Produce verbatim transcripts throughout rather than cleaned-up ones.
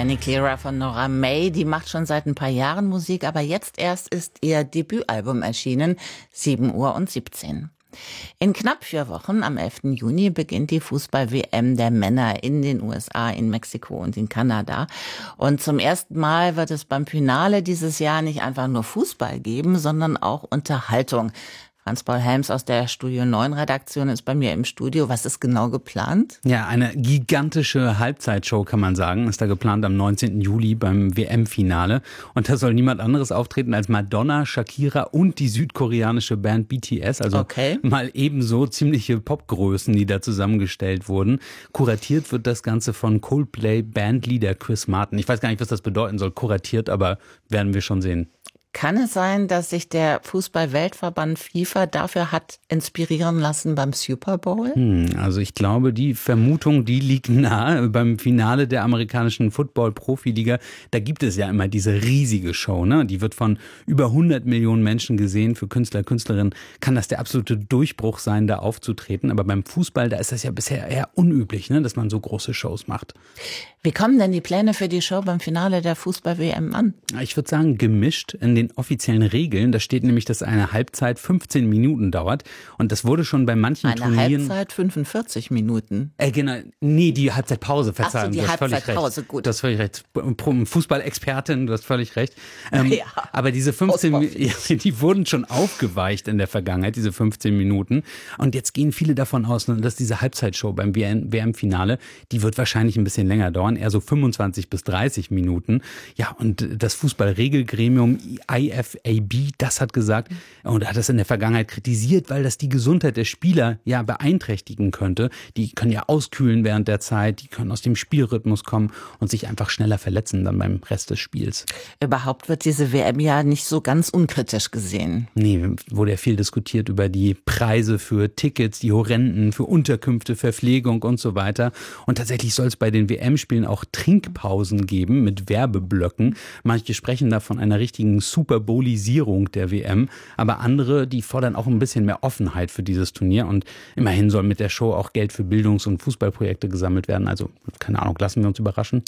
Danny Clearer von Nora May, die macht schon seit ein paar Jahren Musik, aber jetzt erst ist ihr Debütalbum erschienen, sieben Uhr und siebzehn. In knapp vier Wochen, am elften Juni, beginnt die Fußball-W M der Männer in den U S A, in Mexiko und in Kanada. Und zum ersten Mal wird es beim Finale dieses Jahr nicht einfach nur Fußball geben, sondern auch Unterhaltung. Franz-Paul Helms aus der Studio neun Redaktion ist bei mir im Studio. Was ist genau geplant? Ja, eine gigantische Halbzeitshow, kann man sagen, ist da geplant am neunzehnten Juli beim W M-Finale. Und da soll niemand anderes auftreten als Madonna, Shakira und die südkoreanische Band B T S. Also okay. Mal ebenso ziemliche Popgrößen, die da zusammengestellt wurden. Kuratiert wird das Ganze von Coldplay-Bandleader Chris Martin. Ich weiß gar nicht, was das bedeuten soll, kuratiert, aber werden wir schon sehen. Kann es sein, dass sich der Fußball-Weltverband FIFA dafür hat inspirieren lassen beim Super Bowl? Hm, also ich glaube, die Vermutung, die liegt nahe. Beim Finale der amerikanischen Football-Profiliga, da gibt es ja immer diese riesige Show, ne? Die wird von über hundert Millionen Menschen gesehen. Für Künstler, Künstlerinnen kann das der absolute Durchbruch sein, da aufzutreten. Aber beim Fußball, da ist das ja bisher eher unüblich, ne? Dass man so große Shows macht. Wie kommen denn die Pläne für die Show beim Finale der Fußball-W M an? Ich würde sagen, gemischt. In den offiziellen Regeln, da steht nämlich, dass eine Halbzeit fünfzehn Minuten dauert. Und das wurde schon bei manchen eine Turnieren... Eine Halbzeit fünfundvierzig Minuten? Äh, genau, nee, die Halbzeitpause, Verzeihung. Ach so, die du hast Halbzeitpause, recht. gut. Du hast völlig recht. Fußballexpertin, du hast völlig recht. Ähm, ja, aber diese fünfzehn Minuten, die wurden schon aufgeweicht in der Vergangenheit, diese fünfzehn Minuten. Und jetzt gehen viele davon aus, dass diese Halbzeitshow beim W M-Finale, die wird wahrscheinlich ein bisschen länger dauern, eher so fünfundzwanzig bis dreißig Minuten. Ja, und das Fußballregelgremium I F A B, das hat gesagt, und hat das in der Vergangenheit kritisiert, weil das die Gesundheit der Spieler ja beeinträchtigen könnte. Die können ja auskühlen während der Zeit, die können aus dem Spielrhythmus kommen und sich einfach schneller verletzen dann beim Rest des Spiels. Überhaupt wird diese W M ja nicht so ganz unkritisch gesehen. Nee, wurde ja viel diskutiert über die Preise für Tickets, die horrenden, für Unterkünfte, Verpflegung und so weiter. Und tatsächlich soll es bei den W M-Spielen auch Trinkpausen geben mit Werbeblöcken. Manche sprechen da von einer richtigen Super Bowlisierung der W M, aber andere, die fordern auch ein bisschen mehr Offenheit für dieses Turnier und immerhin soll mit der Show auch Geld für Bildungs- und Fußballprojekte gesammelt werden. Also, keine Ahnung, lassen wir uns überraschen.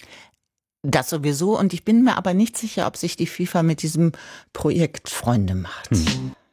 Das sowieso, und ich bin mir aber nicht sicher, ob sich die FIFA mit diesem Projekt Freunde macht. Hm.